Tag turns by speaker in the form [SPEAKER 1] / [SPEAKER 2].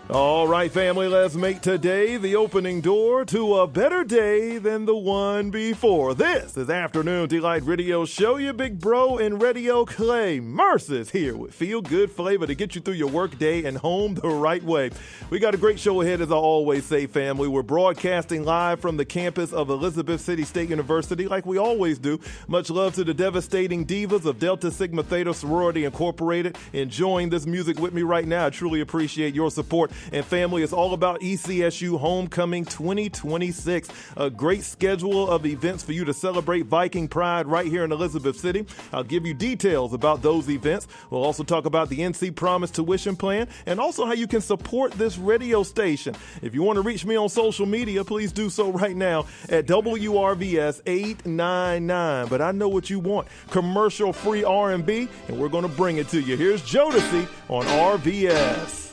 [SPEAKER 1] All right, family, let's make today the opening door to a better day than the one before. This is Afternoon Delight Radio Show. Your big bro in radio, Clay Mercer's here with Feel Good Flavor to get you through your work day and home the right way. We got a great show ahead, as I always say, family. We're broadcasting live from the campus of Elizabeth City State University, like we always do. Much love to the devastating divas of Delta Sigma Theta Sorority Incorporated enjoying this music with me right now. I truly appreciate your support. And family, it's all about ECSU Homecoming 2026. A great schedule of events for you to celebrate Viking Pride right here in Elizabeth City. I'll give you details about those events. We'll also talk about the NC Promise tuition plan and also how you can support this radio station. If you want to reach me on social media, please do so right now at WRVS899. But I know what you want. Commercial-free R&B, and we're going to bring it to you. Here's Jodeci on RVS.